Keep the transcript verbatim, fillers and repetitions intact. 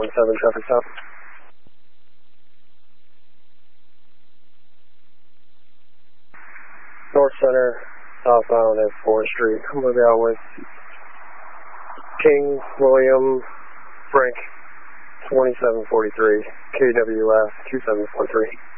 one seven, traffic stop. North Center, southbound at fourth Street. I'm going to be out with King William Frank twenty-seven forty-three, K W F two seven four three.